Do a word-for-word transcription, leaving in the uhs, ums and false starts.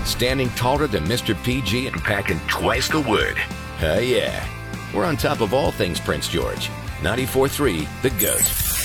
standing taller than Mister P G and packing twice the word. Oh yeah, we're on top of all things Prince George. ninety-four point three The GOAT.